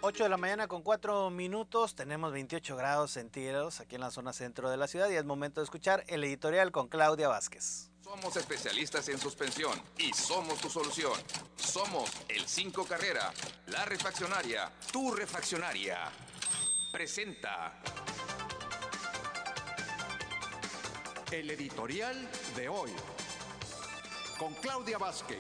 8 de la mañana con 4 minutos, tenemos 28 grados centígrados aquí en la zona centro de la ciudad y es momento de escuchar el editorial con Claudia Vázquez. Somos especialistas en suspensión y somos tu solución. Somos el 5 Carrera, la refaccionaria, tu refaccionaria. Presenta el editorial de hoy con Claudia Vázquez.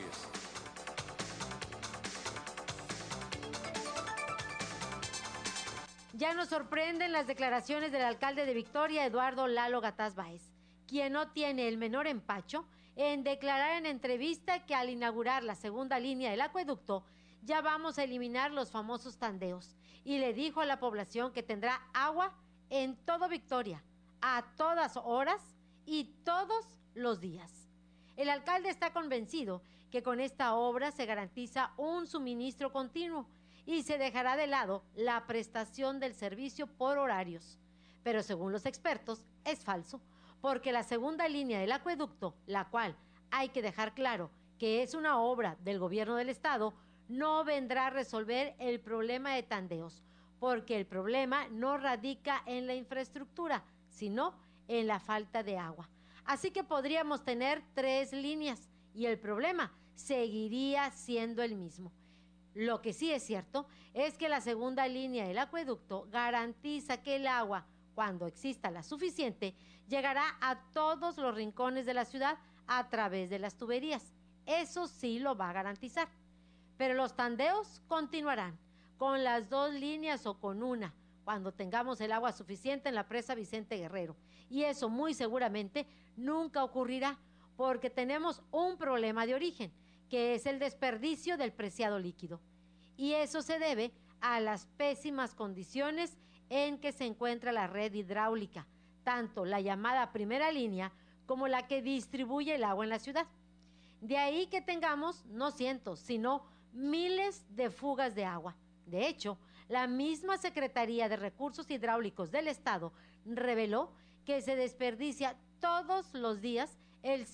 Ya nos sorprenden las declaraciones del alcalde de Victoria, Eduardo Lalo Gataz Báez, quien no tiene el menor empacho en declarar en entrevista que al inaugurar la segunda línea del acueducto ya vamos a eliminar los famosos tandeos, y le dijo a la población que tendrá agua en todo Victoria, a todas horas y todos los días. El alcalde está convencido que con esta obra se garantiza un suministro continuo y se dejará de lado la prestación del servicio por horarios. Pero según los expertos, es falso, porque la segunda línea del acueducto, la cual hay que dejar claro que es una obra del gobierno del estado, no vendrá a resolver el problema de tandeos, porque el problema no radica en la infraestructura, sino en la falta de agua. Así que podríamos tener 3 líneas y el problema seguiría siendo el mismo. Lo que sí es cierto es que la segunda línea del acueducto garantiza que el agua, cuando exista la suficiente, llegará a todos los rincones de la ciudad a través de las tuberías. Eso sí lo va a garantizar. Pero los tandeos continuarán con las 2 líneas o con una, cuando tengamos el agua suficiente en la presa Vicente Guerrero. Y eso muy seguramente nunca ocurrirá, porque tenemos un problema de origen, que es el desperdicio del preciado líquido. Y eso se debe a las pésimas condiciones en que se encuentra la red hidráulica, tanto la llamada primera línea como la que distribuye el agua en la ciudad. De ahí que tengamos no cientos, sino miles de fugas de agua. De hecho, la misma Secretaría de Recursos Hidráulicos del Estado reveló que se desperdicia todos los días el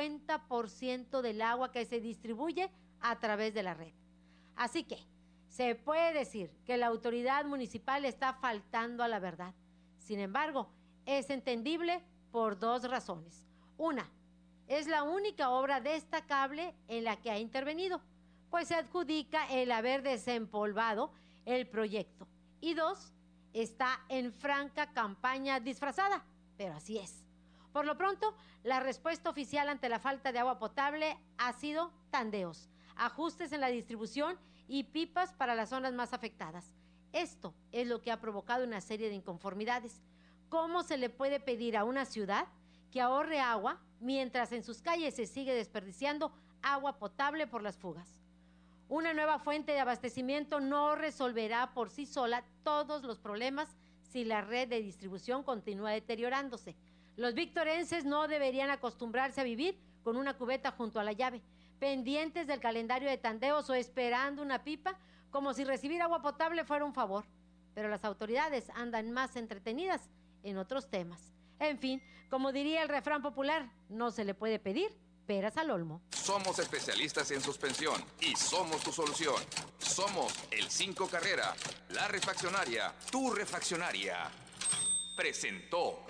50% del agua que se distribuye a través de la red. Así que se puede decir que la autoridad municipal está faltando a la verdad. Sin embargo, es entendible por 2 razones. Una, es la única obra destacable en la que ha intervenido, pues se adjudica el haber desempolvado el proyecto. Y 2, está en franca campaña disfrazada, pero así es. Por lo pronto, la respuesta oficial ante la falta de agua potable ha sido tandeos, ajustes en la distribución y pipas para las zonas más afectadas. Esto es lo que ha provocado una serie de inconformidades. ¿Cómo se le puede pedir a una ciudad que ahorre agua mientras en sus calles se sigue desperdiciando agua potable por las fugas? Una nueva fuente de abastecimiento no resolverá por sí sola todos los problemas si la red de distribución continúa deteriorándose. Los victorenses no deberían acostumbrarse a vivir con una cubeta junto a la llave, pendientes del calendario de tandeos o esperando una pipa, como si recibir agua potable fuera un favor. Pero las autoridades andan más entretenidas en otros temas. En fin, como diría el refrán popular, no se le puede pedir peras al olmo. Somos especialistas en suspensión y somos tu solución. Somos el 5 Carrera, la refaccionaria, tu refaccionaria. Presentó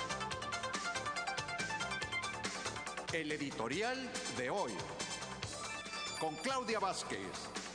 El editorial de hoy con Claudia Vázquez.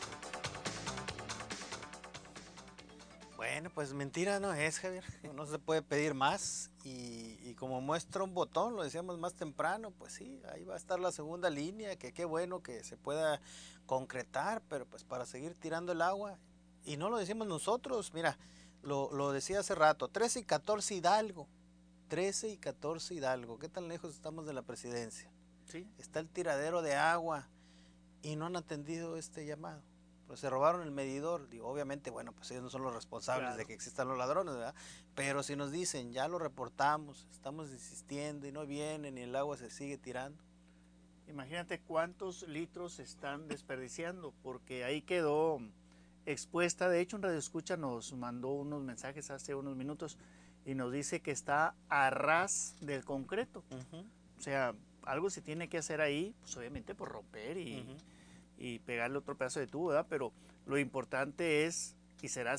Bueno, pues mentira no es, Javier, no se puede pedir más y como muestra un botón, lo decíamos más temprano, pues sí, ahí va a estar la segunda línea, que qué bueno que se pueda concretar, pero pues para seguir tirando el agua, y no lo decimos nosotros, mira, lo decía hace rato, 13 y 14 Hidalgo, 13 y 14 Hidalgo, ¿qué tan lejos estamos de la presidencia? Sí. Está el tiradero de agua y no han atendido este llamado. Pues se robaron el medidor, digo, obviamente, bueno, pues ellos no son los responsables Claro. de que existan los ladrones, ¿verdad? Pero si nos dicen, ya lo reportamos, estamos insistiendo y no vienen y el agua se sigue tirando. Imagínate cuántos litros se están desperdiciando, porque ahí quedó expuesta. De hecho, un radioescucha nos mandó unos mensajes hace unos minutos y nos dice que está a ras del concreto. O sea, algo se tiene que hacer ahí, pues obviamente por romper y pegarle otro pedazo de tubo, ¿verdad? Pero lo importante es, y será